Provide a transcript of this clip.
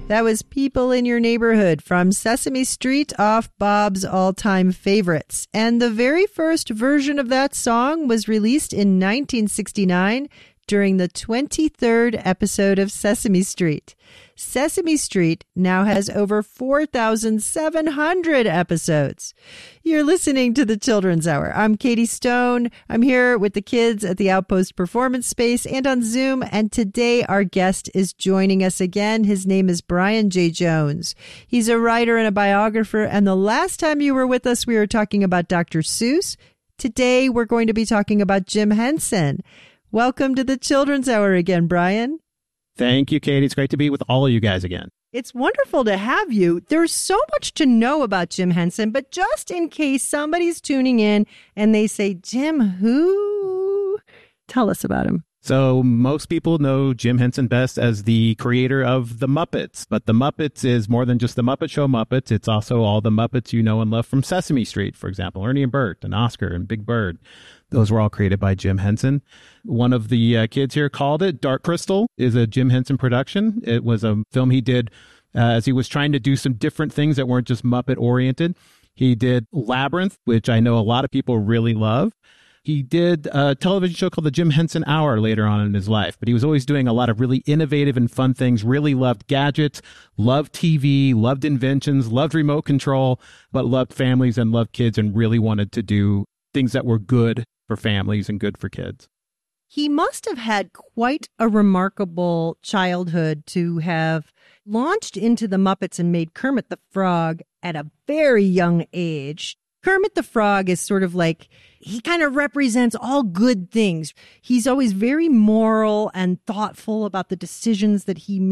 That was People in Your Neighborhood from Sesame Street off Bob's All-Time Favorites. And the very first version of that song was released in 1969 during the 23rd episode of Sesame Street. Sesame Street now has over 4,700 episodes. You're listening to the Children's Hour. I'm Katie Stone. I'm here with the kids at the Outpost Performance Space and on Zoom. And today our guest is joining us again. His name is Brian J. Jones. He's a writer and a biographer. And the last time you were with us, we were talking about Dr. Seuss. Today, we're going to be talking about Jim Henson. Welcome to the Children's Hour again, Brian. Thank you, Katie. It's great to be with all of you guys again. It's wonderful to have you. There's so much to know about Jim Henson, but just in case somebody's tuning in and they say, Jim, who? Tell us about him. So most people know Jim Henson best as the creator of The Muppets, but The Muppets is more than just the Muppet Show Muppets. It's also all the Muppets you know and love from Sesame Street, for example, Ernie and Bert and Oscar and Big Bird. Those were all created by Jim Henson. One of the kids here called it Dark Crystal is a Jim Henson production. It was a film he did as he was trying to do some different things that weren't just Muppet oriented. He did Labyrinth, which I know a lot of people really love. He did a television show called The Jim Henson Hour later on in his life, but he was always doing a lot of really innovative and fun things, really loved gadgets, loved TV, loved inventions, loved remote control, but loved families and loved kids and really wanted to do things that were good for families and good for kids. He must have had quite a remarkable childhood to have launched into the Muppets and made Kermit the Frog at a very young age. Kermit the Frog is sort of like, he kind of represents all good things. He's always very moral and thoughtful about the decisions that he